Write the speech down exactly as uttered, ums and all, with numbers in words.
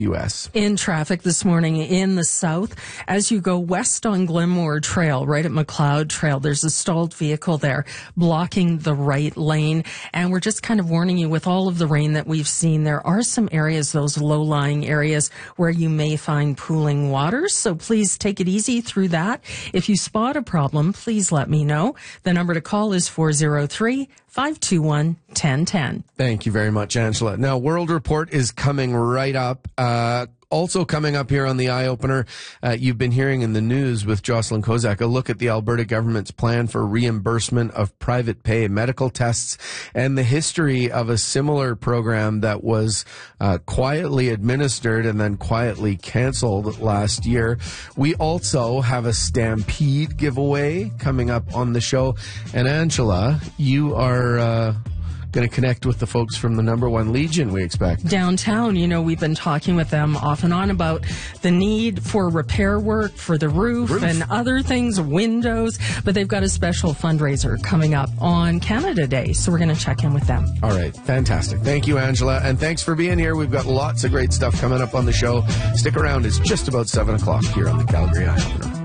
U S In traffic this morning in the south, as you go west on Glenmore Trail, right at McLeod Trail, there's a stalled vehicle there blocking the right lane. And we're just kind of warning you, with all of the rain that we've seen, there are some areas, those low-lying areas, where you may find pooling waters. So please take it easy through that. If you spot a problem, please let me know. The number to call is four oh three, five two one, one oh one oh. Thank you very much, Angela. Now, World Report is coming right up. Uh, also coming up here on the Eye Opener, uh, you've been hearing in the news with Jocelyn Kozak a look at the Alberta government's plan for reimbursement of private pay medical tests and the history of a similar program that was uh, quietly administered and then quietly canceled last year. We also have a Stampede giveaway coming up on the show. And Angela, you are... Uh, going to connect with the folks from the Number One Legion, we expect. Downtown, you know, we've been talking with them off and on about the need for repair work for the roof, roof. and other things, windows, but they've got a special fundraiser coming up on Canada Day, so we're going to check in with them. All right, fantastic. Thank you, Angela, and thanks for being here. We've got lots of great stuff coming up on the show. Stick around. It's just about seven o'clock here on the Calgary Eye Opener.